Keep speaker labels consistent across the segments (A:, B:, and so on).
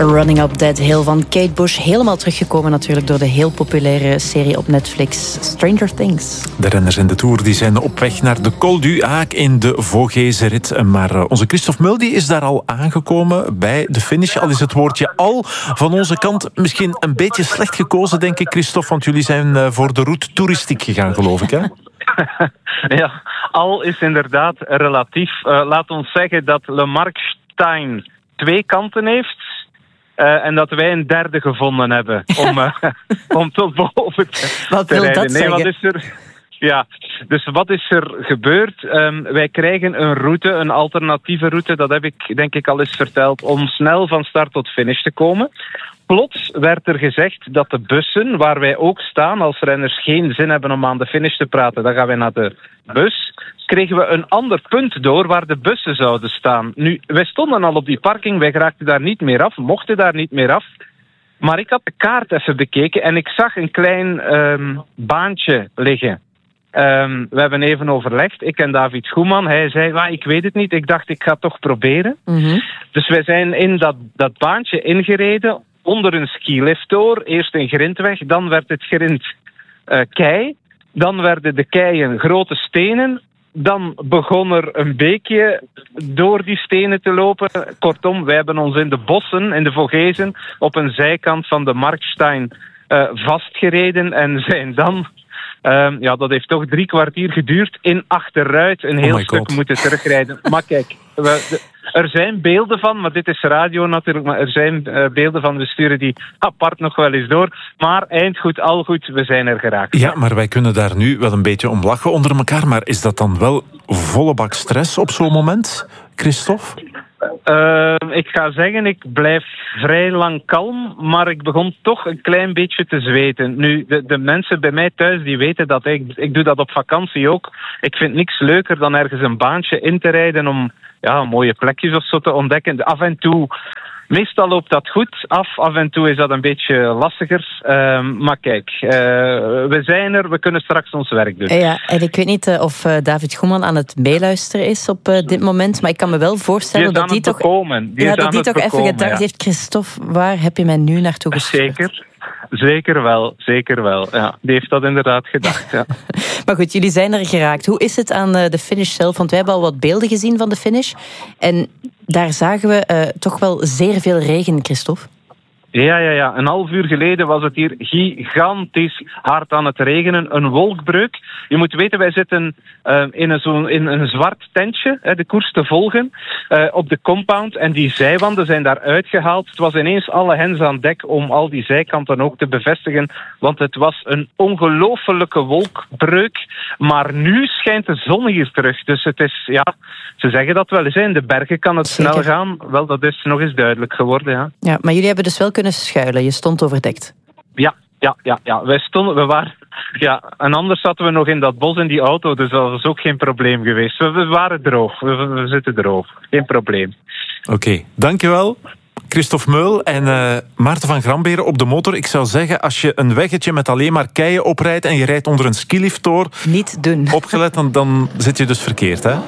A: Running Up That Hill van Kate Bush. Helemaal teruggekomen natuurlijk door de heel populaire serie op Netflix Stranger Things.
B: De renners in de Tour die zijn op weg naar de Col du Haak in de Vogese rit. Maar onze Christophe Meul die is daar al aangekomen bij de finish. Al is het woordje al van onze kant misschien een beetje slecht gekozen, denk ik, Christophe. Want jullie zijn voor de route toeristiek gegaan, geloof ik, hè?
C: Ja, al is inderdaad relatief. Laat ons zeggen dat Le Markstein 2 kanten heeft. En dat wij een derde gevonden hebben om tot boven te
A: wat wil
C: rijden.
A: dat zeggen?
C: Wat is er? Ja, dus wat is er gebeurd? Wij krijgen een route, een alternatieve route, dat heb ik denk ik al eens verteld, om snel van start tot finish te komen. Plots werd er gezegd dat de bussen, waar wij ook staan, als renners geen zin hebben om aan de finish te praten, dan gaan wij naar de bus, kregen we een ander punt door waar de bussen zouden staan. Nu, wij stonden al op die parking, wij raakten daar niet meer af, mochten daar niet meer af. Maar ik had de kaart even bekeken en ik zag een klein baantje liggen. We hebben even overlegd, ik en David Goeman. Hij zei, ik weet het niet, ik dacht ik ga het toch proberen. Mm-hmm. Dus wij zijn in dat baantje ingereden, onder een skilift door. Eerst een grindweg, dan werd het grind kei. Dan werden de keien grote stenen. Dan begon er een beekje door die stenen te lopen. Kortom, wij hebben ons in de bossen, in de Vogezen, op een zijkant van de Markstein vastgereden en zijn dan... dat heeft toch 3 kwartier geduurd. In achteruit een heel stuk moeten terugrijden. Maar kijk, er zijn beelden van, maar dit is radio natuurlijk, maar er zijn beelden van, we sturen die apart nog wel eens door. Maar eind goed, al goed, we zijn er geraakt.
B: Ja, maar wij kunnen daar nu wel een beetje om lachen onder elkaar, maar is dat dan wel volle bak stress op zo'n moment, Christophe?
C: Ik ga zeggen, ik blijf vrij lang kalm, maar ik begon toch een klein beetje te zweten. Nu, de mensen bij mij thuis die weten dat ik doe dat op vakantie ook. Ik vind niks leuker dan ergens een baantje in te rijden om mooie plekjes of zo te ontdekken. Af en toe, meestal loopt dat goed af en toe is dat een beetje lastiger. Maar kijk, we zijn er, we kunnen straks ons werk doen.
A: Ja, en ik weet niet of David Goeman aan het meeluisteren is op dit moment, maar ik kan me wel voorstellen dat die toch even gedacht heeft, Christophe, waar heb je mij nu naartoe gestuurd?
C: Zeker wel. Ja, die heeft dat inderdaad gedacht. Ja.
A: Maar goed, jullie zijn er geraakt. Hoe is het aan de finish zelf? Want wij hebben al wat beelden gezien van de finish. En daar zagen we toch wel zeer veel regen, Christophe.
C: Ja. Een half uur geleden was het hier gigantisch hard aan het regenen. Een wolkbreuk. Je moet weten, wij zitten in een zwart tentje, de koers te volgen, op de compound. En die zijwanden zijn daar uitgehaald. Het was ineens alle hens aan dek om al die zijkanten ook te bevestigen. Want het was een ongelofelijke wolkbreuk. Maar nu schijnt de zon hier terug. Dus het is, ze zeggen dat wel eens. In de bergen kan het snel gaan. Wel, dat is nog eens duidelijk geworden. Ja,
A: maar jullie hebben dus wel kunnen schuilen. Je stond overdekt.
C: Ja. We waren... Ja, en anders zaten we nog in dat bos in die auto, dus dat was ook geen probleem geweest. We waren droog. We zitten droog. Geen probleem.
B: Oké, dankjewel. Christophe Meul en Maarten van Gramberen op de motor. Ik zou zeggen, als je een weggetje met alleen maar keien oprijdt en je rijdt onder een skilift door...
A: Niet doen.
B: Opgelet, dan zit je dus verkeerd, hè?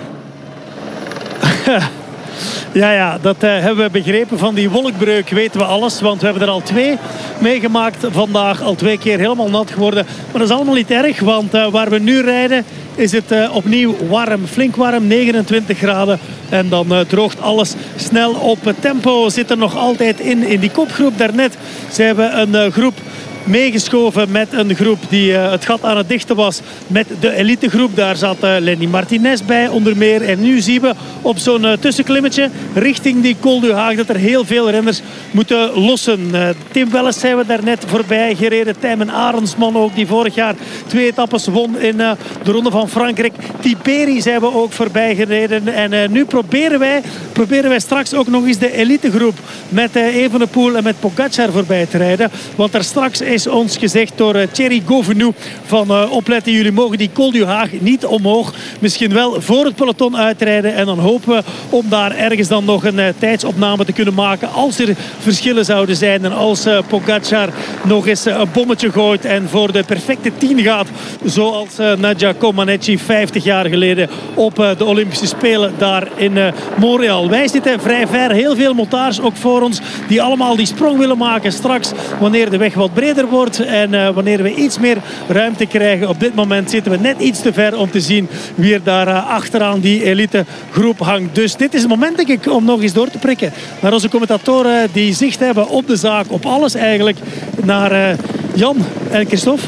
D: Ja, dat hebben we begrepen. Van die wolkbreuk weten we alles. Want we hebben er al 2 meegemaakt vandaag. Al 2 keer helemaal nat geworden. Maar dat is allemaal niet erg. Want waar we nu rijden is het opnieuw warm. Flink warm, 29 graden. En dan droogt alles snel op. Tempo zit er nog altijd in die kopgroep daarnet. Ze hebben een groep meegeschoven met een groep die het gat aan het dichten was met de elitegroep. Daar zat Lenny Martinez bij onder meer. En nu zien we op zo'n tussenklimmetje richting die Col du Haag dat er heel veel renners moeten lossen. Tim Welles zijn we daarnet voorbij gereden. Tijmen Arendsman ook, die vorig jaar 2 etappes won in de Ronde van Frankrijk. Tiberi zijn we ook voorbij gereden. En nu proberen wij straks ook nog eens de elitegroep met Evenepoel en met Pogacar voorbij te rijden. Want er straks is ons gezegd door Thierry Gouvenou van opletten, jullie mogen die Col du Haag niet omhoog. Misschien wel voor het peloton uitrijden. En dan hopen we om daar ergens dan nog een tijdsopname te kunnen maken. Als er verschillen zouden zijn. En als Pogačar nog eens een bommetje gooit. En voor de perfecte 10 gaat. Zoals Nadia Comaneci 50 jaar geleden op de Olympische Spelen daar in Montreal. Wij zitten vrij ver. Heel veel motards ook voor ons. Die allemaal die sprong willen maken straks. Wanneer de weg wat breder wordt. En wanneer we iets meer ruimte krijgen. Op dit moment zitten we net iets te ver om te zien wie er daar achteraan die elitegroep hangt. Dus dit is het moment, denk ik, om nog eens door te prikken naar onze commentatoren die zicht hebben op de zaak, op alles eigenlijk, naar Jan en Christophe.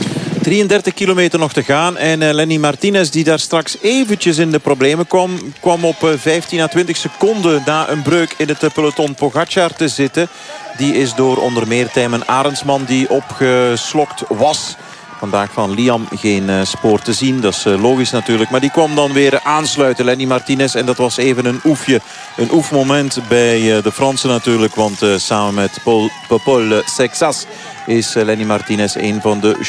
E: 33 kilometer nog te gaan. En Lenny Martinez, die daar straks eventjes in de problemen kwam op 15 à 20 seconden na een breuk in het peloton Pogačar te zitten. Die is door onder meer Tijmen Arendsman, die opgeslokt was. Vandaag van Liam geen spoor te zien. Dat is logisch natuurlijk. Maar die kwam dan weer aansluiten, Lenny Martinez. En dat was even een oefje. Een oefmoment bij de Fransen natuurlijk. Want samen met Paul Sexas is Lenny Martinez een van de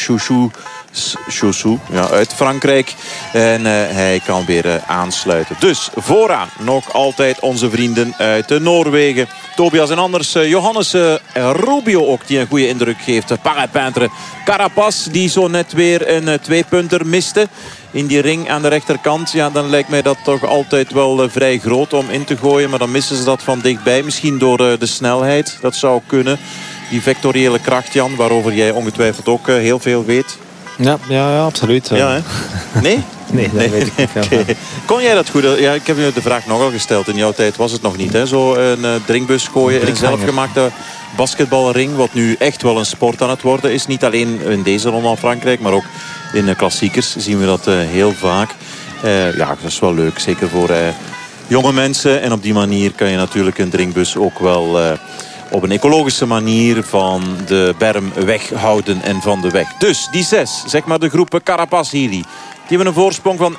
E: chouchous uit Frankrijk. En hij kan weer aansluiten. Dus vooraan nog altijd onze vrienden uit Noorwegen. Tobias en anders Johannes Rubio ook, die een goede indruk geeft. Parapeintre Carapaz, die zo net weer een 2-punter miste in die ring aan de rechterkant. Ja, dan lijkt mij dat toch altijd wel vrij groot om in te gooien. Maar dan missen ze dat van dichtbij. Misschien door de snelheid. Dat zou kunnen. Die vectoriële kracht, Jan, waarover jij ongetwijfeld ook heel veel weet.
F: Ja, absoluut.
E: Ja, hè? Nee?
F: Nee, dat weet ik niet.
E: Okay. Kon jij dat goed? Ja, ik heb je de vraag nogal gesteld. In jouw tijd was het nog niet, hè? Zo een drinkbus gooien in een zelfgemaakte basketbalring. Wat nu echt wel een sport aan het worden is. Niet alleen in deze ronde van Frankrijk, maar ook in klassiekers zien we dat heel vaak. Ja, dat is wel leuk. Zeker voor jonge mensen. En op die manier kan je natuurlijk een drinkbus ook wel op een ecologische manier van de berm weghouden en van de weg. Dus die 6, zeg maar de groep Carapaz Healy. Die hebben een voorsprong van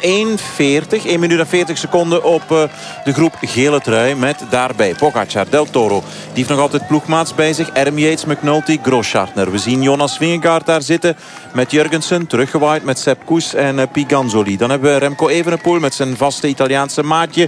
E: 1 minuut en 40 seconden op de groep gele trui. Met daarbij Pogačar, Del Toro. Die heeft nog altijd ploegmaats bij zich. Erm Yates, McNulty, Grosschartner. We zien Jonas Vingegaard daar zitten met Jurgensen. Teruggewaaid met Sepp Kuss en Piganzoli. Dan hebben we Remco Evenepoel met zijn vaste Italiaanse maatje.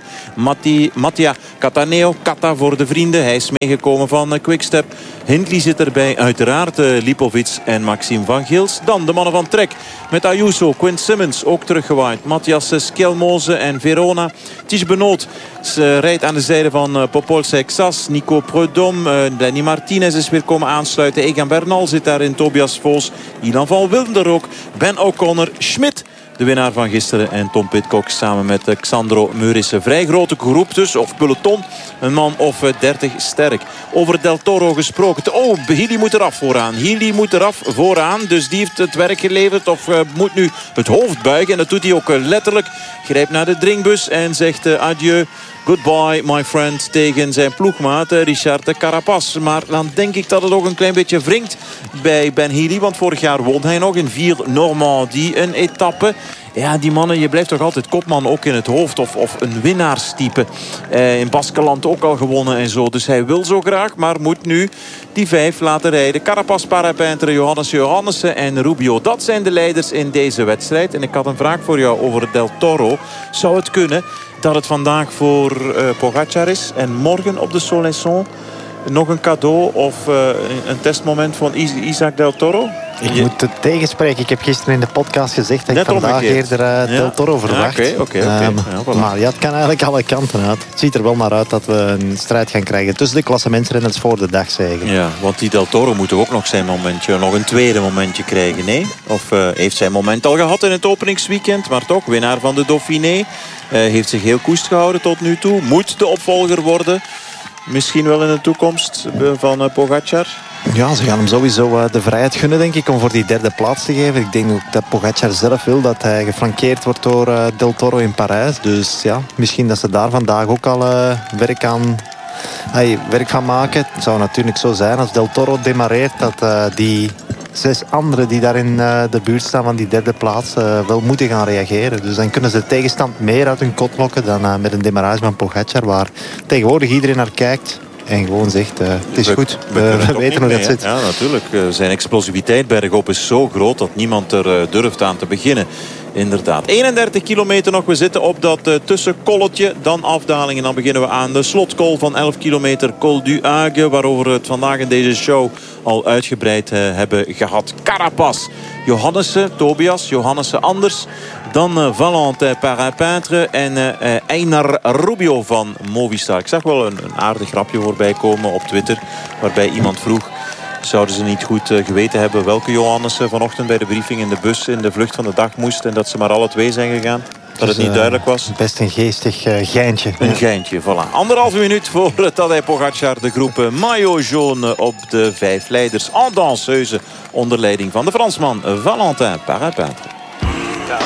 E: Mattia Cataneo. Kata voor de vrienden. Hij is meegekomen van Quickstep. Hindley zit erbij. Uiteraard Lipovic en Maxime van Gils. Dan de mannen van Trek. Met Ayuso, Quinn Simmons ook teruggewaaid. Matthias Skelmoze en Verona. Tige Benoot rijdt aan de zijde van Popol Sexas. Nico Prudhomme. Lenny Martinez is weer komen aansluiten. Egan Bernal zit daar in. Tobias Vos. Ilan van Wilder ook. Ben O'Connor. Schmidt, de winnaar van gisteren. En Tom Pidcock samen met Xandro Meurissen. Vrij grote groep dus. Of peloton. Een man of 30 sterk. Over Del Toro gesproken. Oh, Healy moet eraf vooraan. Healy moet eraf vooraan. Dus die heeft het werk geleverd. Of moet nu het hoofd buigen. En dat doet hij ook letterlijk. Grijpt naar de drinkbus en zegt adieu. Goodbye, my friend, tegen zijn ploegmaat Richard Carapaz. Maar dan denk ik dat het ook een klein beetje wringt bij Ben Healy. Want vorig jaar won hij nog in 4 Normandie een etappe. Ja, die mannen, je blijft toch altijd kopman ook in het hoofd. Of een winnaarstype. In Baskeland ook al gewonnen en zo. Dus hij wil zo graag, maar moet nu die 5 laten rijden. Carapaz, Parapeintre, Johannes Johannessen en Rubio. Dat zijn de leiders in deze wedstrijd. En ik had een vraag voor jou over Del Toro. Zou het kunnen dat het vandaag voor Pogačar is en morgen op de Soleilson nog een cadeau of een testmoment van Isaac Del Toro?
F: Ik moet het tegenspreken. Ik heb gisteren in de podcast gezegd dat ik vandaag eerder Del Toro verwacht.
E: Oké.
F: Maar ja, het kan eigenlijk alle kanten uit. Het ziet er wel naar uit dat we een strijd gaan krijgen tussen de klassementsrenners voor de dag, zeggen.
E: Ja, want die Del Toro moet ook nog zijn momentje, nog een tweede momentje krijgen, nee? Of heeft zijn moment al gehad in het openingsweekend, maar toch winnaar van de Dauphiné. Heeft zich heel koest gehouden tot nu toe. Moet de opvolger worden. Misschien wel in de toekomst van Pogačar.
F: Ja, ze gaan hem sowieso de vrijheid gunnen, denk ik, om voor die 3e plaats te geven. Ik denk ook dat Pogačar zelf wil dat hij geflankeerd wordt door Del Toro in Parijs. Dus ja, misschien dat ze daar vandaag ook al werk gaan maken. Het zou natuurlijk zo zijn als Del Toro demareert dat die 6 anderen die daar in de buurt staan van die 3e plaats wel moeten gaan reageren. Dus dan kunnen ze de tegenstand meer uit hun kot lokken dan met een demarrage van Pogačar, waar tegenwoordig iedereen naar kijkt. En gewoon zegt, het is goed. We weten hoe dat zit.
E: Ja, natuurlijk. Zijn explosiviteit bergop is zo groot dat niemand er durft aan te beginnen. Inderdaad. 31 kilometer nog. We zitten op dat tussenkolletje. Dan afdaling. En dan beginnen we aan de slotcol van 11 kilometer. Col du Hague. Waarover we het vandaag in deze show al uitgebreid hebben gehad. Carapaz. Johannessen. Tobias. Johannessen anders. Dan Valentin Parapintre en Einar Rubio van Movistar. Ik zag wel een aardig grapje voorbij komen op Twitter. Waarbij iemand vroeg... Zouden ze niet goed geweten hebben welke Johannessen vanochtend bij de briefing in de bus in de vlucht van de dag moest. En dat ze maar alle twee zijn gegaan? Dat het niet duidelijk was?
F: Best een geestig geintje.
E: Een geintje, voilà. 1,5 minuut voor Tadej Pogacar de groep Maillot Jaune op de 5 leiders en danseuse onder leiding van de Fransman Valentin Parapintre.